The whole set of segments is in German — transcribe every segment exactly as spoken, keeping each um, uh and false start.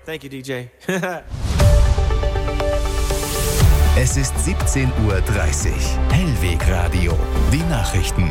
Thank you, D J. Es ist siebzehn Uhr dreißig. Hellweg Radio. Die Nachrichten.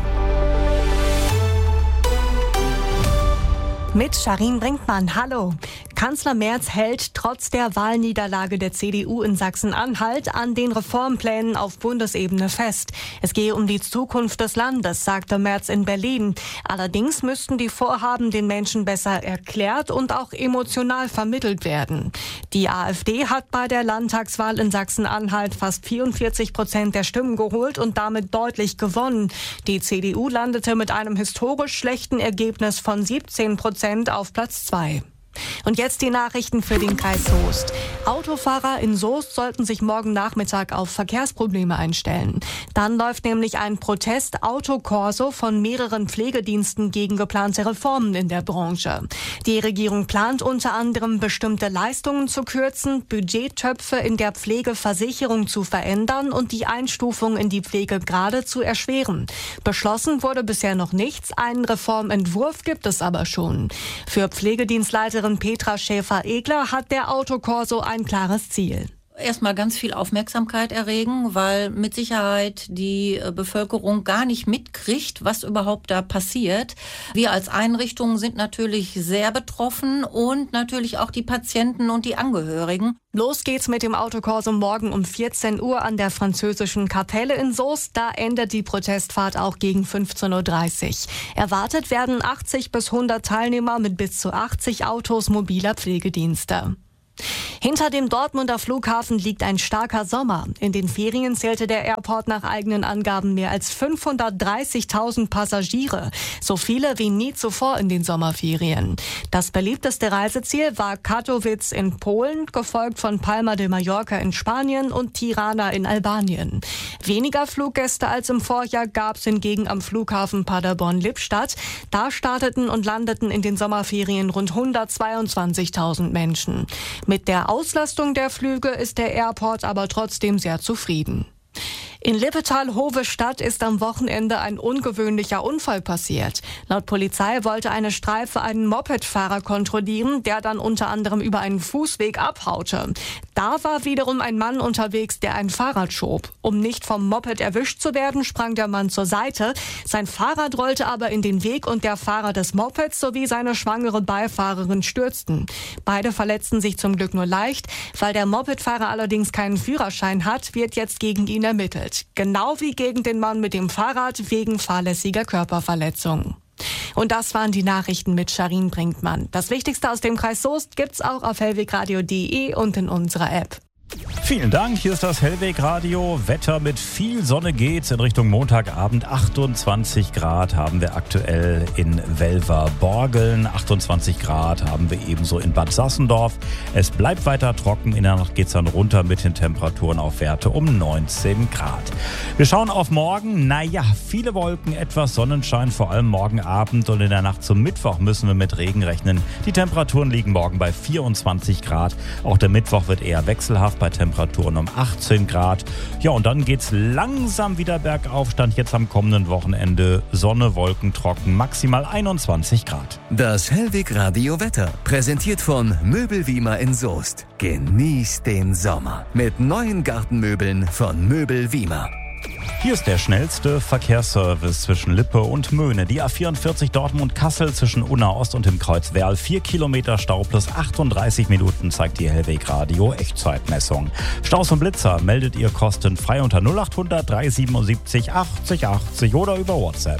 Mit Sharin Brinkmann. Hallo. Kanzler Merz hält trotz der Wahlniederlage der C D U in Sachsen-Anhalt an den Reformplänen auf Bundesebene fest. Es gehe um die Zukunft des Landes, sagte Merz in Berlin. Allerdings müssten die Vorhaben den Menschen besser erklärt und auch emotional vermittelt werden. Die AfD hat bei der Landtagswahl in Sachsen-Anhalt fast vierundvierzig Prozent der Stimmen geholt und damit deutlich gewonnen. Die C D U landete mit einem historisch schlechten Ergebnis von siebzehn Prozent auf Platz zwei. Und jetzt die Nachrichten für den Kreis Soest. Autofahrer in Soest sollten sich morgen Nachmittag auf Verkehrsprobleme einstellen. Dann läuft nämlich ein Protest-Autokorso von mehreren Pflegediensten gegen geplante Reformen in der Branche. Die Regierung plant unter anderem, bestimmte Leistungen zu kürzen, Budgettöpfe in der Pflegeversicherung zu verändern und die Einstufung in die Pflegegrade zu erschweren. Beschlossen wurde bisher noch nichts, einen Reformentwurf gibt es aber schon. Für Pflegedienstleiter Petra Schäfer-Egler hat der Autokorso ein klares Ziel. Erstmal ganz viel Aufmerksamkeit erregen, weil mit Sicherheit die Bevölkerung gar nicht mitkriegt, was überhaupt da passiert. Wir als Einrichtungen sind natürlich sehr betroffen und natürlich auch die Patienten und die Angehörigen. Los geht's mit dem Autokorso morgen um vierzehn Uhr an der französischen Kapelle in Soest. Da endet die Protestfahrt auch gegen fünfzehn Uhr dreißig. Erwartet werden achtzig bis hundert Teilnehmer mit bis zu achtzig Autos mobiler Pflegedienste. Hinter dem Dortmunder Flughafen liegt ein starker Sommer. In den Ferien zählte der Airport nach eigenen Angaben mehr als fünfhundertdreißigtausend Passagiere. So viele wie nie zuvor in den Sommerferien. Das beliebteste Reiseziel war Katowice in Polen, gefolgt von Palma de Mallorca in Spanien und Tirana in Albanien. Weniger Fluggäste als im Vorjahr gab es hingegen am Flughafen Paderborn-Lippstadt. Da starteten und landeten in den Sommerferien rund hundertzweiundzwanzigtausend Menschen. Mit der Auslastung der Flüge ist der Airport aber trotzdem sehr zufrieden. In Lippetal-Hove-Stadt ist am Wochenende ein ungewöhnlicher Unfall passiert. Laut Polizei wollte eine Streife einen Mopedfahrer kontrollieren, der dann unter anderem über einen Fußweg abhaute. Da war wiederum ein Mann unterwegs, der ein Fahrrad schob. Um nicht vom Moped erwischt zu werden, sprang der Mann zur Seite. Sein Fahrrad rollte aber in den Weg und der Fahrer des Mopeds sowie seine schwangere Beifahrerin stürzten. Beide verletzten sich zum Glück nur leicht. Weil der Mopedfahrer allerdings keinen Führerschein hat, wird jetzt gegen ihn ermittelt. Genau wie gegen den Mann mit dem Fahrrad wegen fahrlässiger Körperverletzung. Und das waren die Nachrichten mit Sharin Brinkmann. Das Wichtigste aus dem Kreis Soest gibt's auch auf hellwegradio punkt de und in unserer App. Vielen Dank, hier ist das Hellweg Radio. Wetter mit viel Sonne geht's in Richtung Montagabend. achtundzwanzig Grad haben wir aktuell in Welver-Borgeln. achtundzwanzig Grad haben wir ebenso in Bad Sassendorf. Es bleibt weiter trocken. In der Nacht geht's dann runter mit den Temperaturen auf Werte um neunzehn Grad. Wir schauen auf morgen. Naja, viele Wolken, etwas Sonnenschein, vor allem morgen Abend. Und in der Nacht zum Mittwoch müssen wir mit Regen rechnen. Die Temperaturen liegen morgen bei vierundzwanzig Grad. Auch der Mittwoch wird eher wechselhaft bei Temperaturen um achtzehn Grad. Ja, und dann geht's langsam wieder bergauf. Stand jetzt am kommenden Wochenende Sonne, Wolken, trocken, maximal einundzwanzig Grad. Das Hellweg Radio Wetter, präsentiert von Möbel Wiemer in Soest. Genießt den Sommer mit neuen Gartenmöbeln von Möbel Wiemer. Hier ist der schnellste Verkehrsservice zwischen Lippe und Möhne. Die A vierundvierzig Dortmund-Kassel zwischen Unna Ost und dem Kreuz Werl. Vier Kilometer Stau plus achtunddreißig Minuten zeigt die Hellweg Radio Echtzeitmessung. Staus und Blitzer meldet ihr kostenfrei unter null acht hundert dreihundertsiebenundsiebzig achtzig achtzig oder über WhatsApp.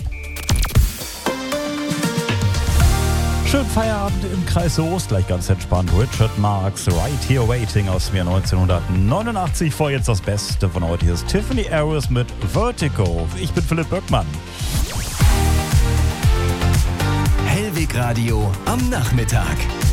Schönen Feierabend im Kreis Soest, gleich ganz entspannt. Richard Marx, Right Here Waiting aus dem Jahr neunzehnhundertneunundachtzig. Vor jetzt das Beste von heute. Hier ist Tiffany Harris mit Vertigo. Ich bin Philipp Böckmann. Hellweg Radio am Nachmittag.